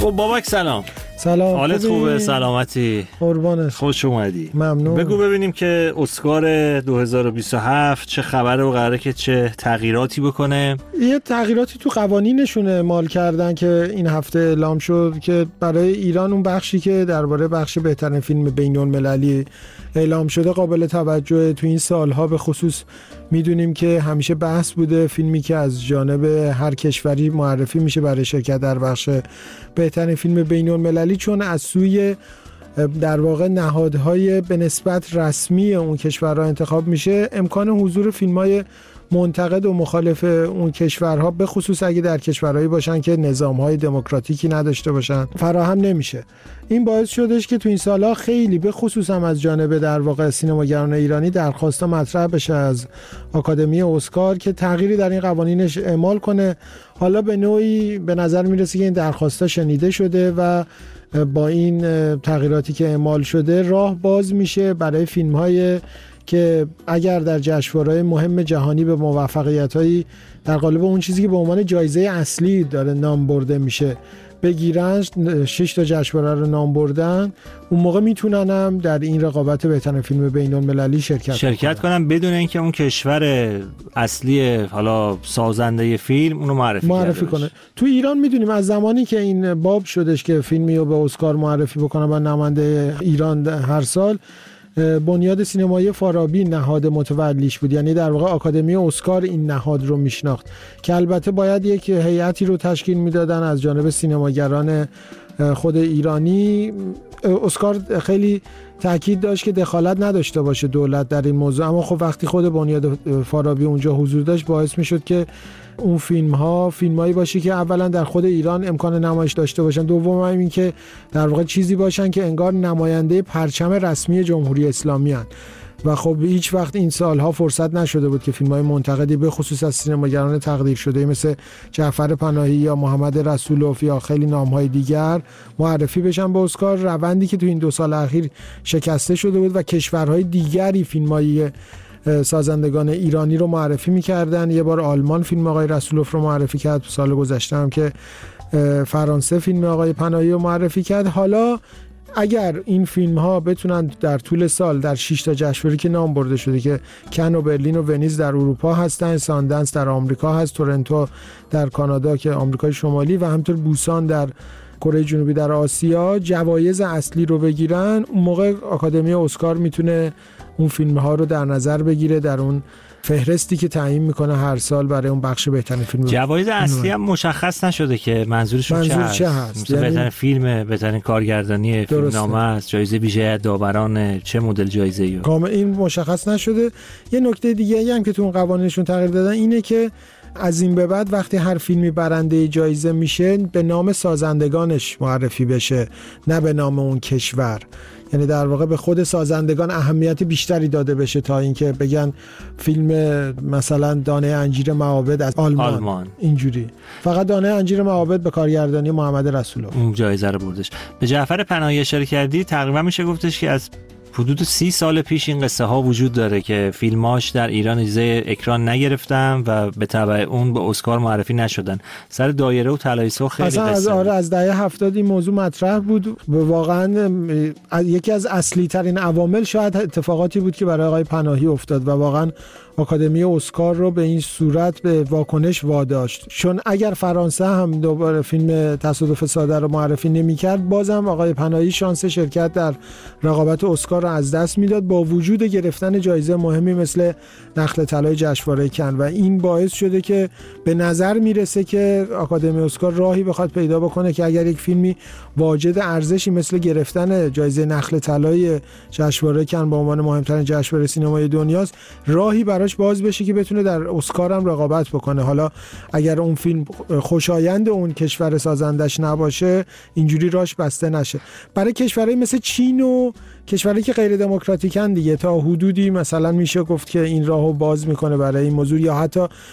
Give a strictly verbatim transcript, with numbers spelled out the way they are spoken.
خب بابک سلام. سلام. حالت خوبه؟ سلامتی؟ قربانت. خوش اومدی. ممنون. بگو ببینیم که اسکار دو هزار و بیست و هفت چه خبره و قراره که چه تغییراتی بکنه؟ یه تغییراتی تو قوانینشون اعمال کردن که این هفته اعلام شد که برای ایران اون بخشی که درباره بخش بهترین فیلم بین‌المللی اعلام شده قابل توجه. تو این سالها به خصوص میدونیم که همیشه بحث بوده فیلمی که از جانب هر کشوری معرفی میشه برای شرکت در بخش بهترین فیلم بین‌المللی، چون از سوی در واقع نهادهای به نسبت رسمی اون کشورها انتخاب میشه، امکان حضور فیلم‌های منتقد و مخالف اون کشورها به خصوص اگه در کشورهایی باشن که نظام‌های دموکراتیکی نداشته باشن فراهم نمیشه. این باعث شدش که تو این سالها خیلی به خصوص هم از جانب در واقع سینماگران ایرانی درخواستا مطرح بشه از آکادمی اسکار که تغییری در این قوانینش اعمال کنه. حالا به نوعی به نظر میرسه که این درخواستا شنیده شده و با این تغییراتی که اعمال شده راه باز میشه برای فیلم‌های که اگر در جشنواره‌های مهم جهانی به موفقیت‌هایی در قالب اون چیزی که به عنوان جایزه اصلی داره نام برده میشه بگیرن، شش تا جشنواره رو نام بردن، اون موقع میتونن هم در این رقابت بهترین فیلم بین‌المللی شرکت شرکت کنن, کنن بدون اینکه اون کشور اصلی حالا سازنده فیلم اونو معرفی, معرفی کنه. تو ایران میدونیم از زمانی که این باب شدش که فیلمی رو به اسکار معرفی بکنن و نماینده ایران هر سال، بنیاد سینمایی فارابی نهاد متولیش بود، یعنی در واقع آکادمی اسکار این نهاد رو میشناخت که البته باید یک هیئتی رو تشکیل میدادن از جانب سینماگران خود ایرانی. اسکار خیلی تاکید داشت که دخالت نداشته باشه دولت در این موضوع، اما خب وقتی خود بنیاد فارابی اونجا حضور داشت باعث میشد که اون فیلم ها فیلمایی باشه که اولا در خود ایران امکان نمایش داشته باشن، دوم این که در واقع چیزی باشن که انگار نماینده پرچم رسمی جمهوری اسلامی هستند. و خب هیچ وقت این سالها فرصت نشده بود که فیلم‌های منتقدی به خصوص از سینماگران تقدیر شده مثل جعفر پناهی یا محمد رسولوف یا خیلی نام‌های دیگر معرفی بشن به اسکار. روندی که تو این دو سال اخیر شکسته شده بود و کشورهای دیگری فیلم‌های سازندگان ایرانی رو معرفی می‌کردن. یه بار آلمان فیلم آقای رسولوف رو معرفی کرد، تو سال گذشته هم که فرانسه فیلم آقای پناهی رو معرفی کرد. حالا اگر این فیلم ها بتونن در طول سال در شش تا جشنواره که نام برده شده که کن و برلین و ونیز در اروپا هستن، ساندنس در آمریکا هست، تورنتو در کانادا که آمریکای شمالی و همینطور بوسان در کره جنوبی در آسیا جوایز اصلی رو بگیرن، اون موقع آکادمی اسکار میتونه اون فیلم ها رو در نظر بگیره در اون فهرستی که تعیین میکنه هر سال برای اون بخش بهترین فیلم. جوایز اصلی هم مشخص نشده که منظورشون منظور چه چه هست, هست؟ یعنی بهترین فیلم، بهترین کارگردانی فیلمنامه است، جایزه ویژه داوران، چه مدل جایزه‌ای؟ کامل این مشخص نشده. یه نکته دیگه هم که تو اون قوانینشون تغییر دادن اینه که از این به بعد وقتی هر فیلمی برنده جایزه میشه به نام سازندگانش معرفی بشه، نه به نام اون کشور. یعنی در واقع به خود سازندگان اهمیت بیشتری داده بشه تا اینکه بگن فیلم مثلا دانه انجیر معابد از آلمان, آلمان. اینجوری. فقط دانه انجیر معابد به کارگردانی محمد رسولوف اون جایزه رو بردش. به جعفر پناهی اشاره کردی، تقریبا میشه گفتش که از حدود سی سال پیش این قصه ها وجود داره که فیلماش در ایران اجازه اکران نگرفتن و به تبع اون به اسکار معرفی نشدن. سر دایره و طلای سرخ خیلی اصلا از آره از دهه هفتاد این موضوع مطرح بود. واقعا یکی از اصلی ترین عوامل شاید اتفاقاتی بود که برای آقای پناهی افتاد و واقعا آکادمی اسکار رو به این صورت به واکنش واداشت، چون اگر فرانسه هم دوباره فیلم تصادف ساده رو معرفی نمی‌کرد بازم آقای پناهی شانس شرکت در رقابت اسکار رو از دست میداد با وجود گرفتن جایزه مهمی مثل نخل طلای جشنواره کن. و این باعث شده که به نظر میرسه که آکادمی اسکار راهی بخواد پیدا بکنه که اگر یک فیلمی واجد ارزشی مثل گرفتن جایزه نخل طلای جشنواره کن به عنوان مهمترین جشنواره سینمای دنیاست، راهی براش باز بشه که بتونه در اسکار هم رقابت بکنه. حالا اگر اون فیلم خوشایند اون کشور سازندش نباشه اینجوری راش بسته نشه. برای کشورهای مثل چین و کشورهایی که غیر دموکراتیکن دیگه تا حدودی مثلا میشه گفت که این راهو باز میکنه برای این موضوع، یا حتی